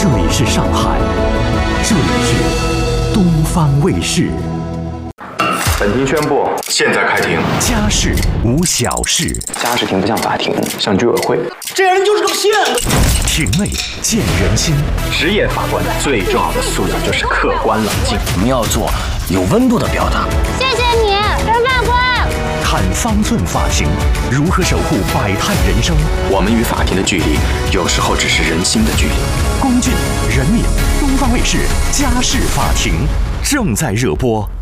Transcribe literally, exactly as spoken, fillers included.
这里是上海，这里是东方卫视。 本庭宣布，现在开庭。 家事无小事， 家事庭不像法庭，像居委会。 这人就是个骗子。 庭内见人心。 职业法官最重要的素养就是客观冷静。 我们要做有温度的表达。 谢谢你，张法官。 看方寸法庭，如何守护百态人生？ 我们与法庭的距离，有时候只是人心的距离。 龚俊、任敏，东方卫视家事法庭正在热播。